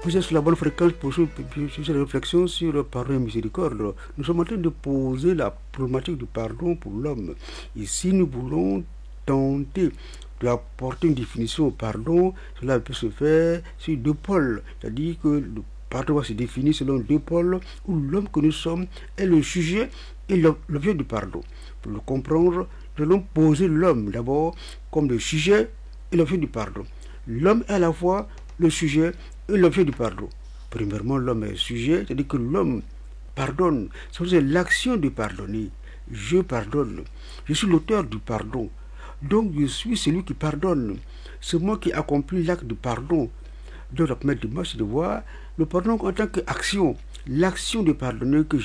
vous êtes sur la bonne fréquence pour cette réflexion sur le pardon et miséricorde. Nous sommes en train de poser la problématique du pardon pour l'homme. Ici, nous voulons tenter d'apporter une définition au pardon. Cela peut se faire sur deux pôles. C'est-à-dire que le pardon va se définir selon deux pôles où l'homme que nous sommes est le sujet et l'objet du pardon. Pour le comprendre, nous allons poser l'homme d'abord comme le sujet et l'objet du pardon. L'homme est à la fois le sujet et l'objet du pardon. Premièrement, l'homme est le sujet, c'est-à-dire que l'homme pardonne. C'est l'action de pardonner. Je pardonne. Je suis l'auteur du pardon. Donc je suis celui qui pardonne. C'est moi qui accomplis l'acte de pardon. Donc la première démarche, c'est de voir le pardon en tant qu'action. L'action de pardonner que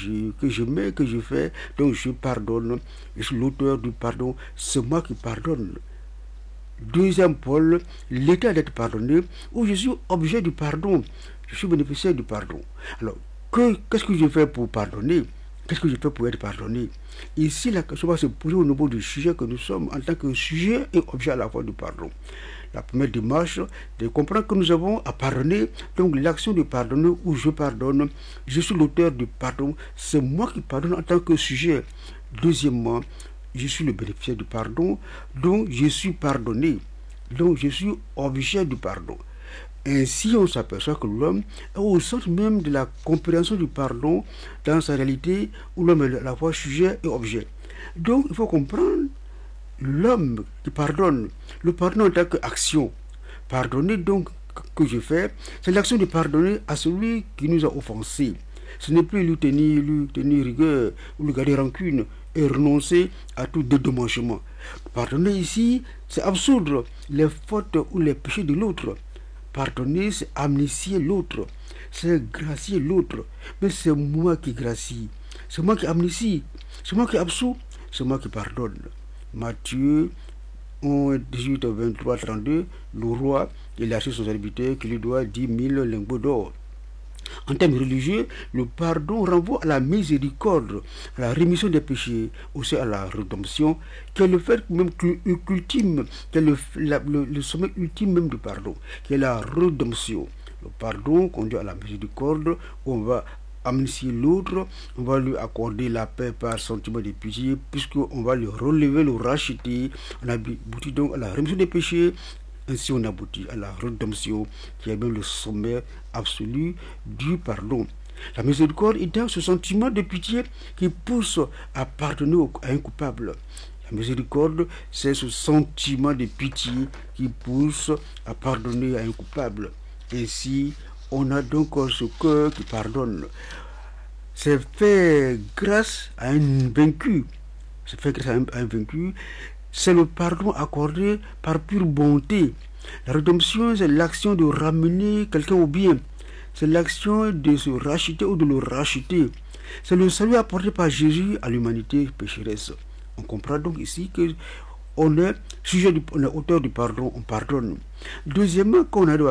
je fais. Donc je pardonne. Je suis l'auteur du pardon. C'est moi qui pardonne. Deuxième pôle, l'état d'être pardonné, où je suis objet du pardon. Je suis bénéficiaire du pardon. Alors, qu'est-ce que je fais pour pardonner? Qu'est-ce que je fais pour être pardonné? Ici, la question va se poser au niveau du sujet que nous sommes, en tant que sujet et objet à la fois du pardon. La première démarche, de comprendre que nous avons à pardonner, donc l'action de pardonner où je pardonne, je suis l'auteur du pardon, c'est moi qui pardonne en tant que sujet. Deuxièmement, je suis le bénéficiaire du pardon, donc je suis pardonné, donc je suis objet du pardon. Ainsi, on s'aperçoit que l'homme est au centre même de la compréhension du pardon dans sa réalité où l'homme est à la fois sujet et objet. Donc, il faut comprendre l'homme qui pardonne, le pardon en tant qu'action. Pardonner donc que je fais, c'est l'action de pardonner à celui qui nous a offensés. Ce n'est plus lui tenir rigueur ou lui garder rancune et renoncer à tout dédommagement. Pardonner ici, c'est absoudre les fautes ou les péchés de l'autre. Pardonner, c'est amnistier l'autre, c'est gracier l'autre. Mais c'est moi qui gracie, c'est moi qui amnistie, c'est moi qui absous, c'est moi qui pardonne. Matthieu 18, 23, 32, le roi, il a acheté son serviteur qui lui doit 10 000 lingots d'or. En termes religieux, le pardon renvoie à la miséricorde, à la rémission des péchés, aussi à la rédemption, qui est le fait même ultime, qui est le sommet ultime même du pardon, qui est la rédemption. Le pardon conduit à la miséricorde, où on va amnistier l'autre, on va lui accorder la paix par sentiment de pitié, puisqu'on va le relever, le racheter, on aboutit donc à la rémission des péchés. Ainsi, on aboutit à la rédemption, qui est même le sommet absolu du pardon. La miséricorde est dans ce sentiment de pitié qui pousse à pardonner à un coupable. La miséricorde, c'est ce sentiment de pitié qui pousse à pardonner à un coupable. Ainsi, on a donc ce cœur qui pardonne. C'est fait grâce à un vaincu. C'est fait grâce à un vaincu. C'est le pardon accordé par pure bonté. La rédemption, c'est l'action de ramener quelqu'un au bien. C'est l'action de se racheter ou de le racheter. C'est le salut apporté par Jésus à l'humanité pécheresse. On comprend donc ici que on est auteur du pardon, on pardonne. Deuxièmement, quand on a